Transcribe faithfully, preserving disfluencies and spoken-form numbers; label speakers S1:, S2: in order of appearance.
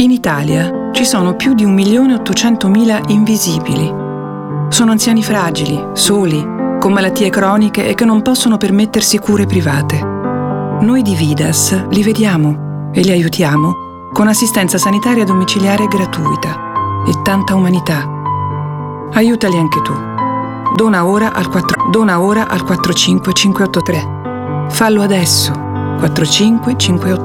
S1: In Italia ci sono più di un milione e ottocentomila invisibili. Sono anziani fragili, soli, con malattie croniche e che non possono permettersi cure private. Noi di Vidas li vediamo e li aiutiamo con assistenza sanitaria domiciliare gratuita e tanta umanità. Aiutali anche tu. Dona ora al quattro Dona ora al quattro cinque cinque otto tre. Fallo adesso. quattro cinque cinque otto